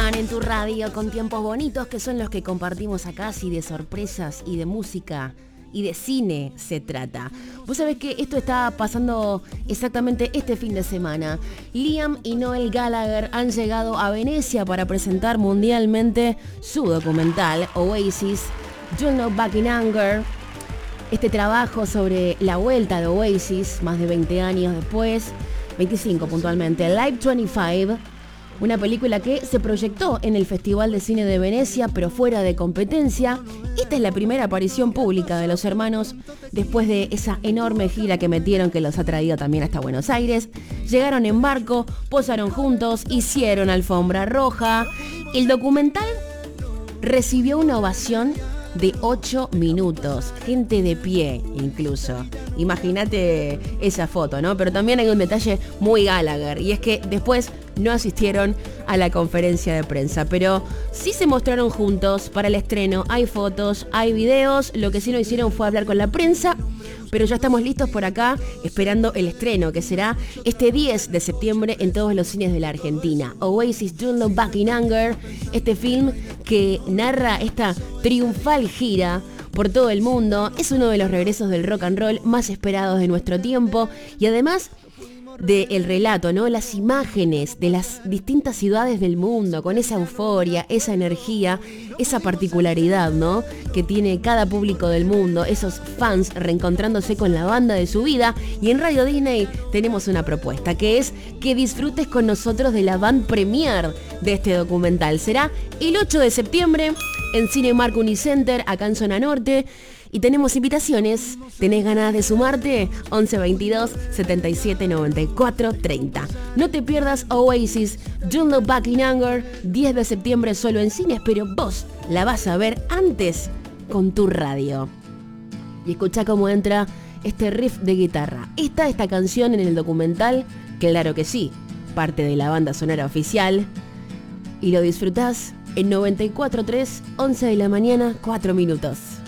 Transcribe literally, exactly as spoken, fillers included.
están en tu radio con tiempos bonitos que son los que compartimos acá, si de sorpresas y de música y de cine se trata. Vos sabés que esto está pasando exactamente este fin de semana. Liam y Noel Gallagher han llegado a Venecia para presentar mundialmente su documental Oasis, Don't Look Back in Anger. Este trabajo sobre la vuelta de Oasis más de veinte años después, veinticinco puntualmente, Live veinticinco. Una película que se proyectó en el Festival de Cine de Venecia, pero fuera de competencia. Esta es la primera aparición pública de los hermanos después de esa enorme gira que metieron, que los ha traído también hasta Buenos Aires. Llegaron en barco, posaron juntos, hicieron alfombra roja. El documental recibió una ovación de ocho minutos, gente de pie incluso. Imagínate esa foto, ¿no? Pero también hay un detalle muy Gallagher, y es que después no asistieron a la conferencia de prensa, pero sí se mostraron juntos para el estreno. Hay fotos, hay videos, lo que sí no hicieron fue hablar con la prensa, pero ya estamos listos por acá esperando el estreno, que será este diez de septiembre en todos los cines de la Argentina. Oasis, Don't Look Back in Anger, este film que narra esta triunfal gira por todo el mundo. Es uno de los regresos del rock and roll más esperados de nuestro tiempo, y además del relato, ¿no? Las imágenes de las distintas ciudades del mundo, con esa euforia, esa energía, esa particularidad, ¿no? Que tiene cada público del mundo, esos fans reencontrándose con la banda de su vida. Y en Radio Disney tenemos una propuesta, que es que disfrutes con nosotros de la van premier de este documental. Será el ocho de septiembre en Cinemark Unicenter, acá en Zona Norte. Y tenemos invitaciones. ¿Tenés ganas de sumarte? once veintidós setenta y siete noventa y cuatro treinta. No te pierdas Oasis, Don't Look Back in Anger, diez de septiembre solo en cines, pero vos la vas a ver antes con tu radio. Y escuchá cómo entra este riff de guitarra. ¿Está esta canción en el documental? Claro que sí, parte de la banda sonora oficial. Y lo disfrutás en noventa y cuatro punto tres, once de la mañana, cuatro minutos.